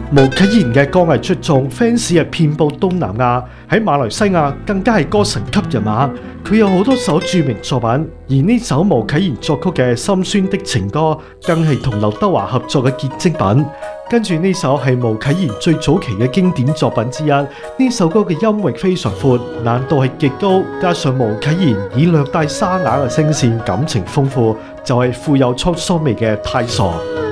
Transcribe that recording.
毛啟賢嘅歌藝出眾 ，fans 係遍佈東南亞，喺馬來西亞更加係歌神級人馬。佢有好多首著名作品，而呢首毛啟賢作曲嘅《心酸的情歌》，更係同劉德華合作嘅結晶品。跟住呢首係毛啟賢最早期嘅經典作品之一，呢首歌嘅音域非常闊，難度係極高，加上毛啟賢以略帶沙啞嘅聲線，感情豐富，就係富有滄桑味嘅太傻。